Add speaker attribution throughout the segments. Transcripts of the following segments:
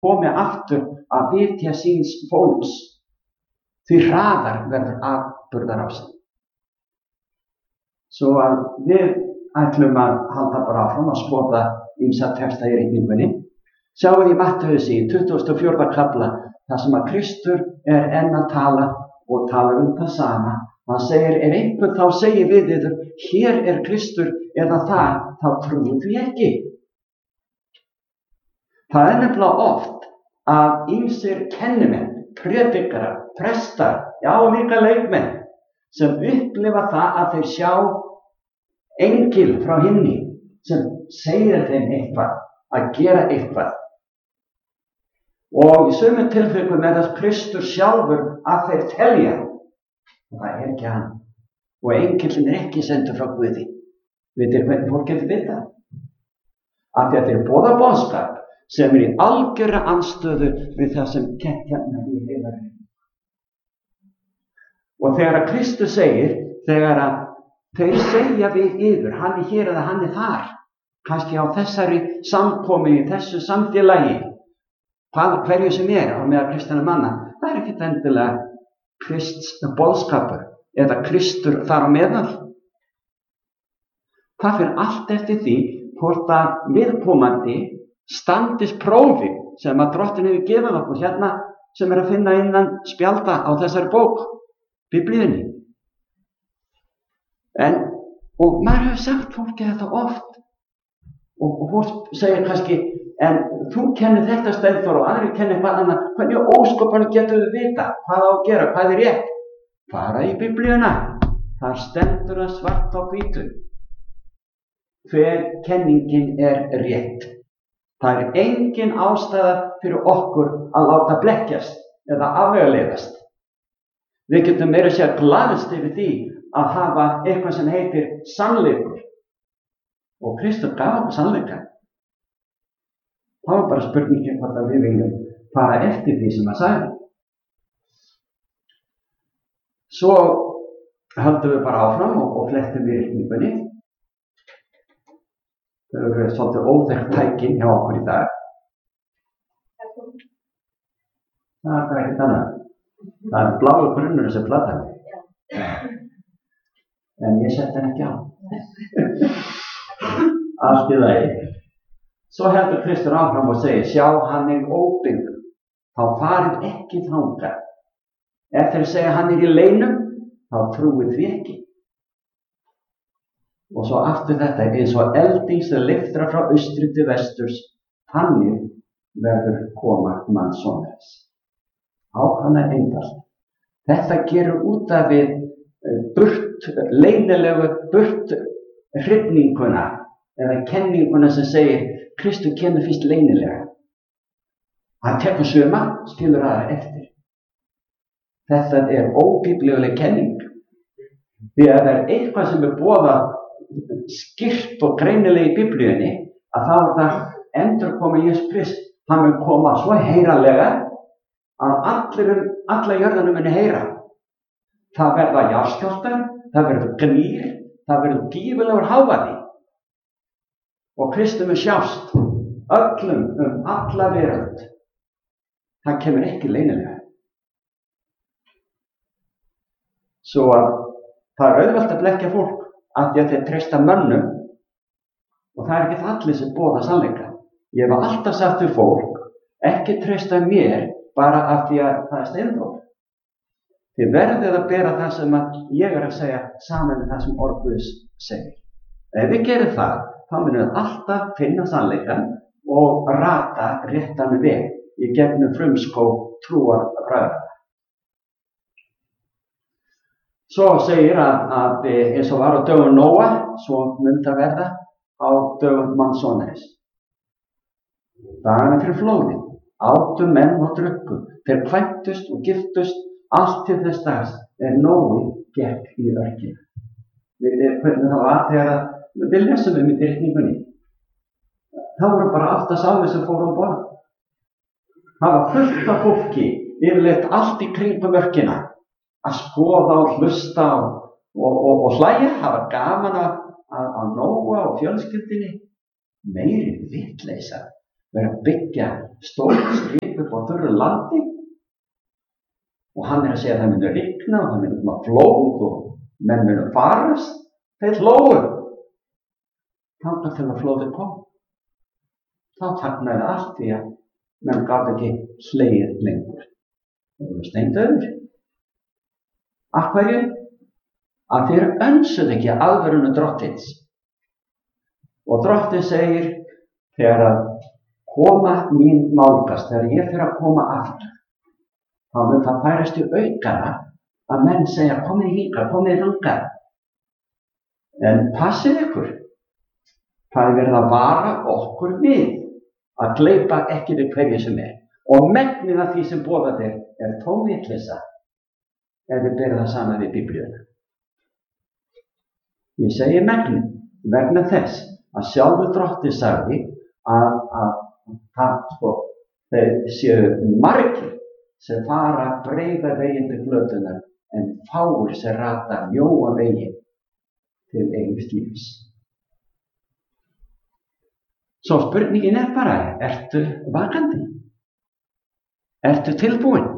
Speaker 1: komi aftur að vitja síns fólks, því hraðar verður atburðarásin. Svo að við ætlum að halda bara áfram að skoða ýmsa texta í rigningunni. Sjáum í Mattheusi í 24. kafla þar sem að Kristur enn að tala og talar það sama. Hann segir, ef einhver þá segir við yður, hér Kristur eða það, þá trúið því ekki. Það nefnilega oft að ýmsir kennimenn, predikarar, prestar, já líka leikmenn, sem upplifa það að þeir sjá engil frá himni sem segir þeim eitthvað, að gera eitthvað. Og í sumum tilfellum þess Kristur sjálfur að þeir telja. Og það ekki hann. Og engillinn ekki sendur frá Guði. Vitið hvernig fólk getur við það? Að þetta boða boðskap sem í algjörra andstöðu við það sem kennt hérna í heilagrinu. Og þegar að Kristur segir, þegar að þeir segja við yður, hann hér eða hann þar, kannski á þessari samkomu í þessu samfélagi, hverju sem á meðal kristinna manna, það ekkert endilega Krists boðskapur eða Kristur þar á meðal. Það fyrir allt eftir því hvort að viðkomandi standist prófi sem að Drottinn hefur gefið okkur hérna sem að finna innan spjalda á þessari bók, Biblíunni. Og maður hefur sagt fólki þetta oft og fólk segir kannski, en þú kennir þetta Steinþór og aðrir kennir hvað annað, hvernig óskopanum getur við vita hvað á að gera, hvað rétt? Fara í Biblíuna, þar stendur það svart á hvítu. Hver kenningin rétt. Það engin ástæða fyrir okkur að láta blekkjast eða afvegaleiðast. Við getum meira að segja glaðst yfir því að hafa eitthvað sem heitir sannleikur. Og Kristur gaf okkur sannleika. Það var bara spurningin hvort að við viljum fara eftir því sem að sagði. Svo höldum við bara áfram og flettum við rigningunni. Það eru svolítið óþekkt tækin hjá okkur í dag. Það bara ekkert annað. Það bláu grunnur sem platan. En ég sett hann ekki á. Allt í lagi. Svo heldur Kristur áfram og segir, sjá hann óbyggður, þá farið ekki þangað. Ef þeir segja hann í leynum, þá trúið því ekki. Og svo aftur þetta, eins og elding sem leiftra frá austri til vesturs, þannig verður koma mannsonarins. Ákvæmlega einfalt. Þetta gerur út af við leynilegu hrifninguna eða kenninguna sem segir Kristur kemur fyrst leynilega. Hann tekur suma, skilur aðra eftir. Þetta óbíblíuleg kenning. Því að það eitthvað sem boðað skýrt og greinilega í Biblíunni, að þá það endurkoma Jesús Krist. Hann mun koma svo heyranlega að alla jörðunum muni heyra. Það verða jarðskjálftar, það verður gnýr, það verður gífurlegur hávaði. Og Kristur mun sjást öllum alla veröld. Það kemur ekki leynilega. Svo að það auðvelt að blekkja fólk af því að þeir treysta mönnum og það ekki allir sem boða sannleika. Ég hef alltaf sagt við fólk, ekki treysta mér bara af því að það Steinþór. Þið verðið að bera það sem að ég að segja saman með það sem orð Guðs segir. Ef við gerum það, þá munum við alltaf finna sannleikann og rata réttan veg í gegnum frumskó trúarbragða. Svo segir að eins og var á dögum Nóa, svo mun það verða á dögum mannsonarins. Dagana fyrir flóðið, átu menn og drukku, þeir kvæntust og giftust, allt til þess dags Nói gekk í örkina. Hvernig það var þegar við lesum í rigningunni. Það voru bara alltaf sálir sem fóru á borð. Það var fullt af fólki, yfirleitt allt í kringum örkina, að skoða og hlusta og hlæja. Það var gaman að Nóa og fjölskyldinni. Meiri vitleysa vera að byggja stórt skip upp á þurru landi og hann að segja að það muni rigna og það muni koma flóð og menn muni farast. Þeir hlógu þangað til að flóðið kom. Þá þagnaði allt því að menn gátu ekki hlegið lengur. Þeir voru steindauðir. Af hverju? Að þeir önsuðu ekki alvörunu Drottins. Og Drottinn segir, þegar að koma mín nálgast, þegar ég fer að koma aftur, þá mun það færast í aukana að menn segja, komið hingað, komið þangað. En passið ykkur, það er verið að vara okkur við, að gleypa ekki við hverju sem er. Og megnið af því sem boðað er tóm vitleysa, ef við berum það saman við Biblíuna. Ég segi megnið, vegna þess að sjálfur Drottinn sagði að þeir séu margir sem fara breiða veginn til glötunar en fáir sem rata mjóa veginn til eilífs lífs. Svo spurningin er bara, ertu vakandi? Ertu tilbúin?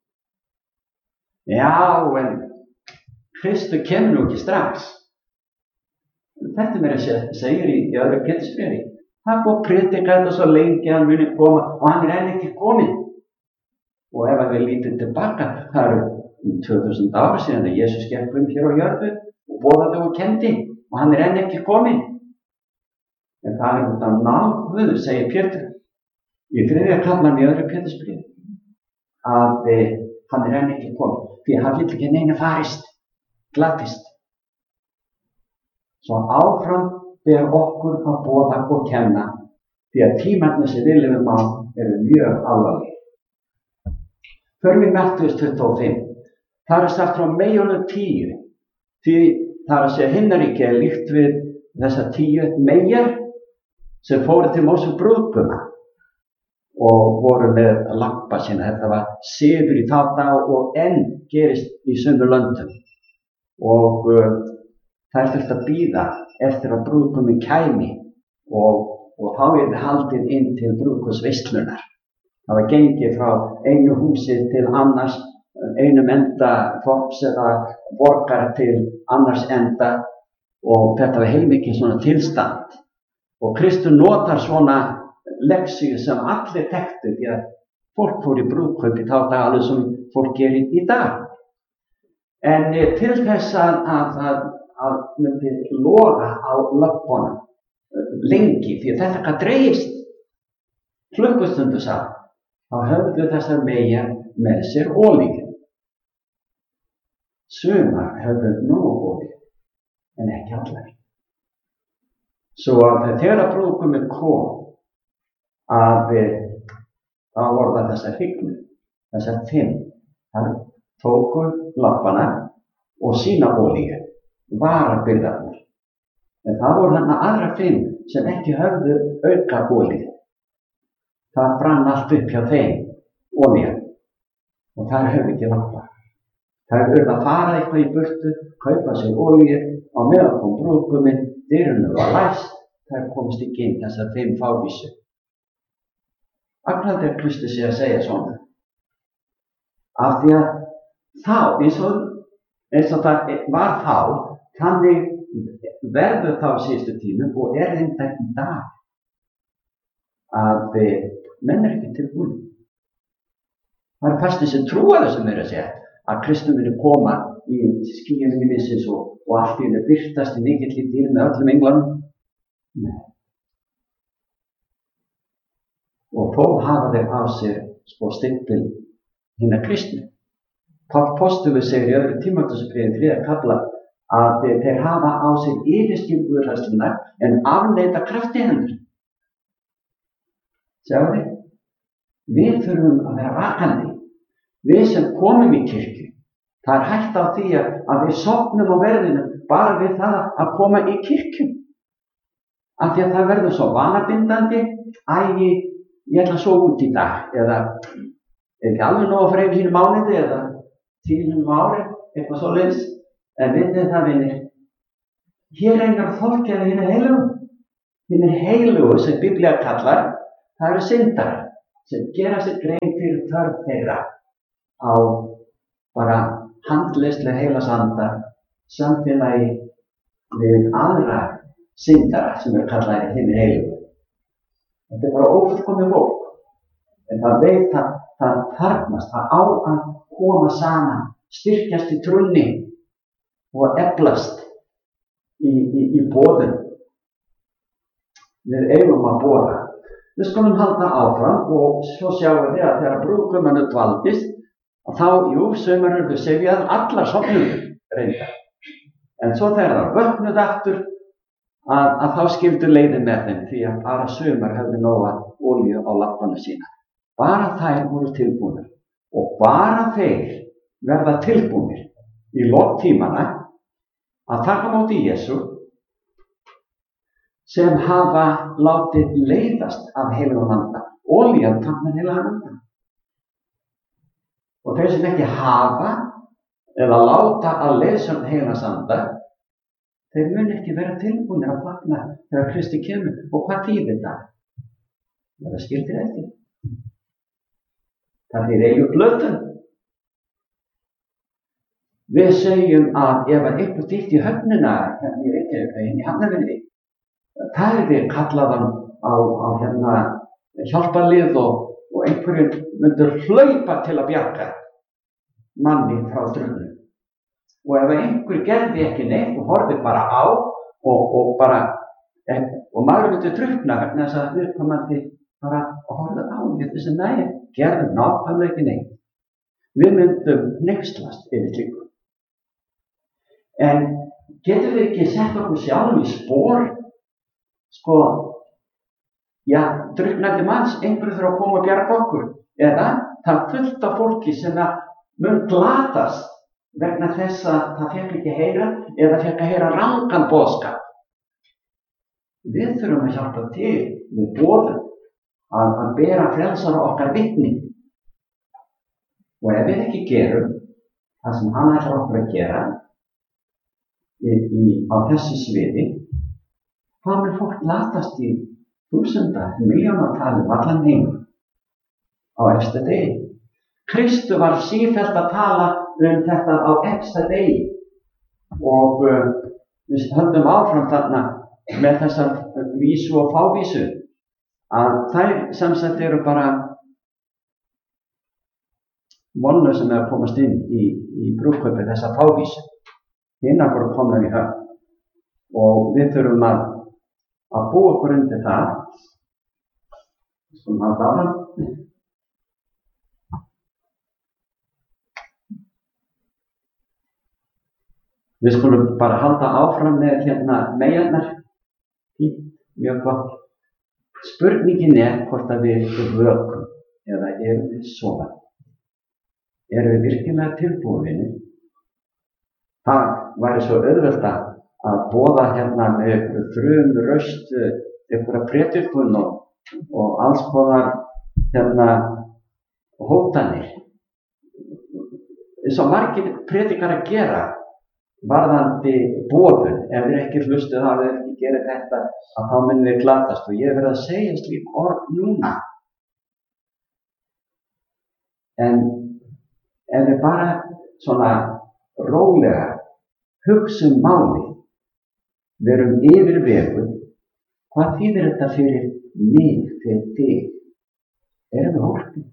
Speaker 1: Já, en Kristur kemur nú ekki strax. Þetta mér að segir í öðru Pétursbréfi. Það er búið að predika þetta svo lengi að hann muni koma og hann er enn ekki kominn. Og ef við lítum tilbaka, það eru 2000 ára síðan að Jesús gekk hér á jörðu og boðaði og kenndi og hann er enn ekki kominn. En það er út af náð, segir Pétur í 3. kaflanum í öðru Pétursbréfi að hann er enn ekki kominn því að hann vill ekki neina farist, glattist. Svo áfram ber okkur að boða og kenna því að tímarnir sem við lifum á eru mjög alvarlegir. Förum við Matthæus 25. Það er sagt frá meyjunum 10. Því það er að segja himnaríki er líkt við þessar 10 meyjar sem fóru til Móse brúðguma og voru með lampa sína. Þetta var siður í þá dag og enn gerist í sömu löndum. Og það er þurft að bíða eftir að brúðgumi kæmi og þá er það haldið inn til brúðgumsveislunar. Það var gengið frá einu húsi til annars, einum enda þorps eða borgar til annars enda og þetta var heilmikið svona tilstand. Og Kristur notar svona leksíu sem allir þekktu því að fólk fór í brúðkaup í þá dag alveg sem fólk gerir í dag. En til þess að myndi loga á löppunum lengi því að þetta gat dregist klukkustundu saman. Þá höfðu þessar meyjar með sér olíu. Sumar höfðu nóg olíu en ekki allar. Svo að þegar að brúðguminn kom þá voru það þessar hrygnur, þessar 5. Það tóku lampana og sína olíu. Varabyrðarnar. En það voru þarna aðra 5 sem ekki höfðu auka olíu. Það brann allt upp hjá þeim, olíu. Og þær höfðu ekki lampa. Þær urðu að fara eitthvað í burtu, kaupa sér olíu, á meðan kom brúðguminn, dyrunum var læst, þær komst ekki inn þessar 5 fávísu. Af hverju er Kristur sig að segja svona? Af því að þá, eins og það var þá, þannig verður þá síðustu tímum og er reyndar í dag að menn er ekki tilbúin. Það er fastið sem trúa þessum að segja að Kristur muni koma í skýjunum í vissins og allt í henni birtast í mikilli dýr með öllum englanum. Nei. Og þó hafa þeir á sér stimpil hinna kristni. Páll postuli segir í öðru Tímóteusbréfi 3. kafla að þeir hafa á sig yfirskilguðræðsluna en afneita krafti hennar. Sjáu þið? Við þurfum að vera vakandi. Við sem komum í kirkju, það er hægt á því að við sofnum á verðinu bara við það að koma í kirkju. Af því að það verður svo vanabindandi, ég ætla að sofa út í dag, eða ekki alveg nóg að fara einu mánuði eða 10 ári, eitthvað svoleiðis. En vitið það, vinir, hér einar fólk eða hinir heilugu sem Biblía kallar, það eru syndarar sem gera sér grein fyrir þörf þeirra á bara handleiðslu heilags anda samfélagi við aðra syndara sem eru kallaðir hinir heilugu. Þetta er bara ófullkomið fólk. En það veit að það þarfnast, það á að koma saman, styrkjast í trúnni og eflast í boðun. Við eigum að boða. Við skulum halda áfram og svo sjáum við að þegar brúðgumanu dvaldist, að þá, sömur urðu syfjað, allar sofnuðu reyndar. En svo þegar það vöknuðu aftur, að þá skildu leiðin með þeim því að bara sumar höfðu nóga olíu á lappana sína. Bara þær voru tilbúnir og bara þeir verða tilbúnir í lok-tímana að taka á móti Jesú sem hafa látið leiðast af heilagum anda. Olían táknar heilagan anda. Og þeir sem ekki hafa eða láta að leiðsögn heilags anda, þeir muni ekki vera tilbúnir að fagna þegar Kristi kemur. Og hvað þýðir það? Það skildir eftir. Það er eigu blöðun. Við segjum að ef einhver dýtt í höfnina, í Reykjavík, í Hafnarfirði, það er kallaðan á hjálparlið og einhverjum myndur hlaupa til að bjarga manni frá drukknun. Og ef einhver gerði ekki neitt og horfði bara á og maður myndi drukkna vegna þess að viðkomandi bara horfði á þessi nægir, gerðum nákvæmlega ekki neitt. Við myndum hneykslast yfir slíku. En getum við ekki sett okkur sjálf í spor? Drukknandi manns, einhverju þurfa að koma og bjarga okkur. Eða það er fullt af fólki sem mun glatast vegna þess að það fékk ekki heyra eða fékk að heyra rangan boðskap. Við þurfum að hjálpa til við boðum að bera frelsara okkar vitni. Og ef við ekki gerum það sem hann ætlar okkur að gera á þessu sviði, þá mun fólk latast í þúsundar, milljónatali allan heim á efsta degi. Kristu var sífellt að tala þetta á efsta degi og við höldum áfram þarna með þessar vísu og fávísu að þær sem sagt eru bara vonlaus sem að komast inn í brúðkaupið þessa fávísu. Hinnar voru komnar í höfn og við þurfum að búa okkur undir það sem að það var. Við skulum bara halda áfram með meyjarnar. Mjög gott. Spurningin er hvort að við vökum eða erum við sofandi. Erum við virkilega tilbúinir? Það væri svo auðvelt að boða með einhverju frumraust, einhverja prédikun og alls konar hótanir. Eins og margir prédikar að gera varðandi boðun, ef við ekki hlustuð að við ekki gera þetta, að þá munum við glatast. Og ég verið að segja slík orð núna. En ef við bara svona rólega hugsum málið, verum yfirveguð, hvað þýðir þetta fyrir mig, fyrir þig? Erum við hólpin?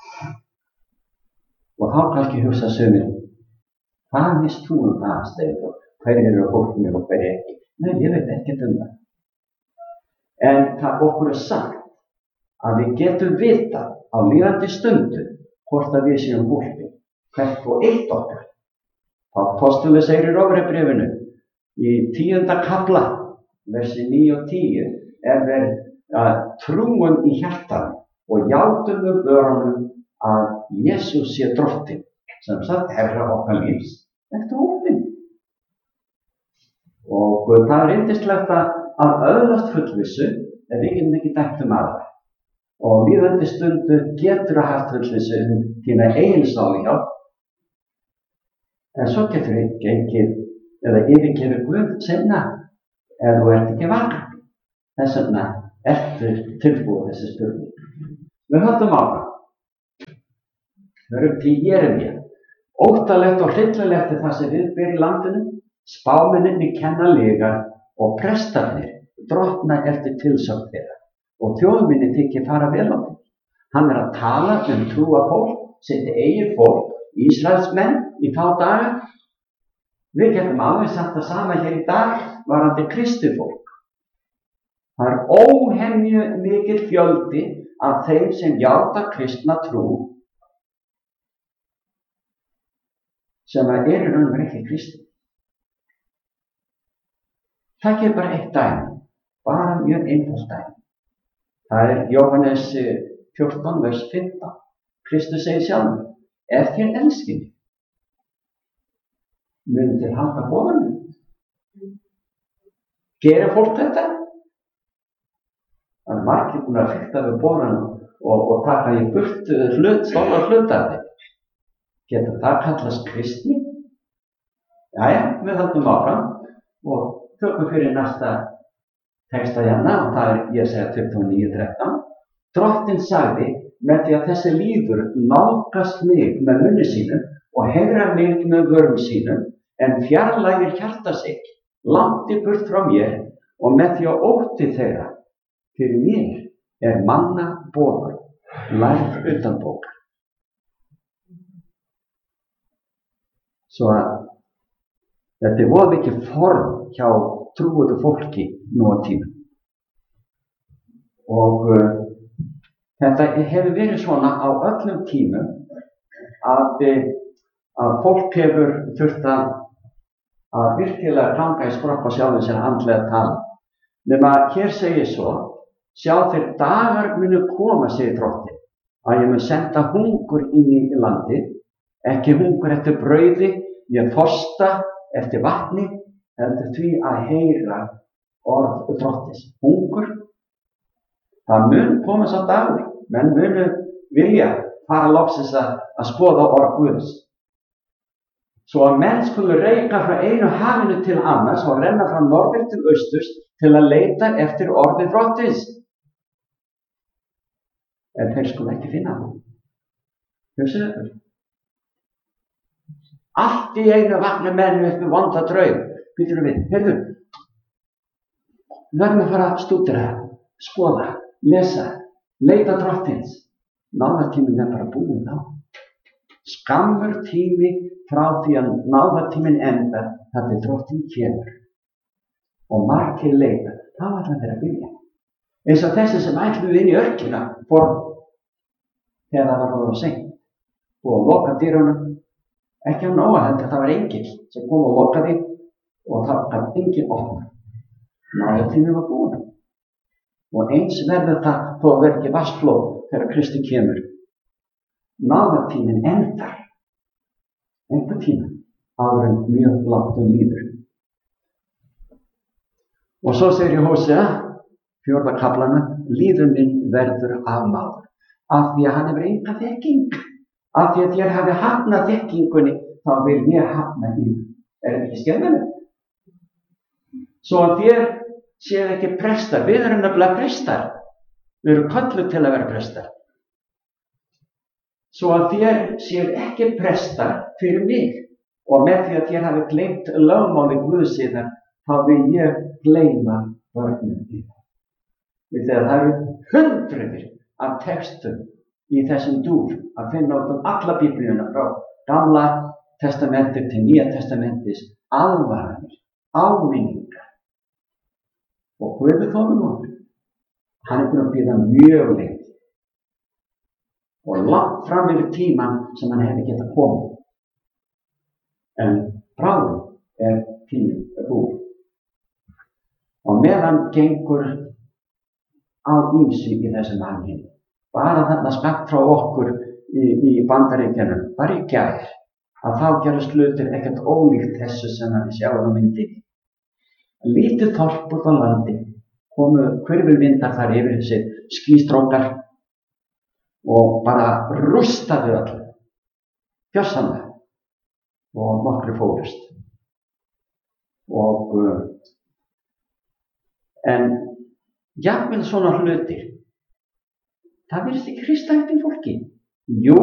Speaker 1: Og þá kannski hugsa sumir, hvað veist þú það, Stefán? Hverjir eru hólpinir og hverjir ekki? Nei, ég veit ekkert það. En það okkur sagt að við getum vitað á líðandi stundu hvort að við séum hólpin, hvert og eitt okkar. Apostólinn segir í Rómarbréfinu í 10. kafla, versi 9 og 10, verið að trúum í hjartanu og játum við vörunum að Jesús sé drottinn, sem sagt herra okkar lífs. Þetta er hólpin. Og það er yndislegt að öðlast fullvissu ef við getum ekki dæmt aðra. Og líðandi stundu getur að haft fullvissu þína eigin sáli hjálp. En svo getur við gengið eða yfirgefið Guð sinna ef þú ert ekki vakandi. Þess vegna Ertu tilbúið þessi spurning? Við höldum áfram. Við erum til Jeremíu. Óttalegt og hryllilegt það sem viðber í landinu. Spámennirnir kenna lygar og prestarnir drottna eftir tilsögn þeirra. Og þjóðminni þykir fara vel á því. Hann að tala trúa fólk, sitt eigið fólk, Ísraelsmenn í þá daga. Við getum alveg sagt það sama hér í dag varðandi kristið fólk. Það óhemju mikill fjöldi af þeim sem játa kristna trú sem eru raunverulega ekki kristnir. Það er bara eitt dæmi, bara mjög einfalt dæmi. Það er Jóhannes 14, vers 15. Kristus segir sjálfur, ef þér elskið mig, munið þér halda boðanum. Gerir fólk þetta? Það er margir búin að fikta við boðanum og taka í burt stóra hlutarnir. Getur það kallast kristni? Jæja, við höldum áfram og tökum fyrir næsta texta hérna og það er Jesaja 29:13. Drottinn sagði, með því að þessi lýður nálgast mig með munni sínum og heiðrar mig með vörum sínum, en fjarlægir hjarta sitt, langt í burt frá mér og með því að ótti þeirra fyrir mér er manna boður, lærð utan bókar. Svo að þetta er voða mikið form hjá trúuðu fólki nú á tímum. Og þetta hefur verið svona á öllum tímum að fólk hefur þurft að virkilega ganga í skroppa sjálfum sér andlega tala. Nema hér segir svo, sjá þeir dagar munu koma, segir Drottinn, að ég mun senda hungur inn í landið, ekki hungur eftir brauði, ég þorsta eftir vatni, heldur því að heyra orð Drottins. Hungur, það mun koma sá dagur, menn munu vilja fara loksins að skoða orð Guðs. Svo að menn skulu reika frá einu hafinu til annars og renna frá norður til austurs til að leita eftir orði Drottins. En þeir skulu ekki finna það. Hugsið þetta. Allt í einu vakna menn upp með vonda draum. Býtum við, heyrðu, við verðum að fara að stúdera, skoða, lesa, leita Drottins. Náðartíminn er bara búinn á. Skammur tími frá því að náðartíminn endar þar til Drottinn kemur. Og margir leita, þá ætla þeir að byrja. Eins og þessi sem ætluðu inn í örkina þegar það var orðið of seint. Og að loka dyrunum, ekki á nóga heldur, það var engill sem kom og lokaði og það gat enginn opna. Náðartíminn var búinn. Og eins verður það þó að verði ekki vatnsflóð þegar Kristi kemur. Náðartíminn endar einhver tíma áður en mjög langt líður. Og svo segir Hósea, 4. kaflana, líður minn verður afmáður, af því að hann hefur enga þekking. Af því að þér hafi hafnað þekkingunni, þá vil ég hafna í. Er þetta ekki skemmtilegt? Svo að þér séð ekki prestar, við erum nefnilega prestar. Við erum kölluð til að vera prestar. Svo að þér séð ekki prestar fyrir mig og með því að þér hafi gleymt lögmáli Guðsiðar, þá vil ég gleyma börnum í það. Við þegar það eru hundruðir af textum í þessum dúr að finna út alla Biblíuna frá Gamla testamenti til Nýja testamentis, alvaranir, áminningar. Og Guð er þónum okkur. Hann er búinn að bíða mjög lengi. Og langt fram yfir tíman sem hann hefði getað komið. En bráðum tíminn búinn. Og meðan gengur á ýmsu í þessum mannheimi. Bara þarna skammt frá okkur í Bandaríkjunum, bara í gær, að þá gerast hlutir ekkert ólíkt þessu sem við sjáum á myndinni. Lítið þorp út á landi, komu hvirfilvindar þar yfir þessi skýstrókar og bara rústaðu öllu, gjörsamlega, og nokkru fórust. En Jafnvel svona hlutir. Það virðist ekki hrista upp í fólki. Jú,